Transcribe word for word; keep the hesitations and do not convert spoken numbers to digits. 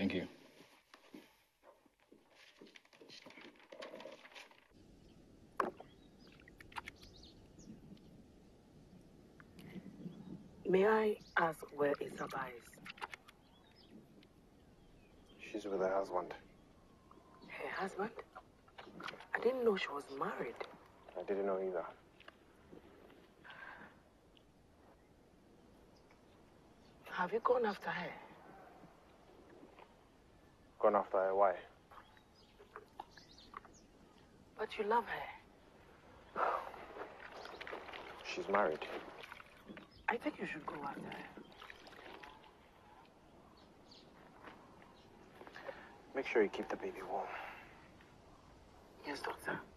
Thank you. May I ask where Isaba is? She's with her husband. Her husband? I didn't know she was married. I didn't know either. Have you gone after her? Gone after her? Why? But you love her. She's married. I think you should go after her. Make sure you keep the baby warm. Yes, doctor.